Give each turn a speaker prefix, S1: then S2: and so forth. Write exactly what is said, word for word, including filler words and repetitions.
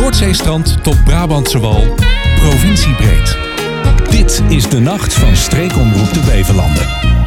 S1: Noordzeestrand tot Brabantse Wal, provinciebreed.
S2: Dit is de nacht van Streekomroep de Beverlanden.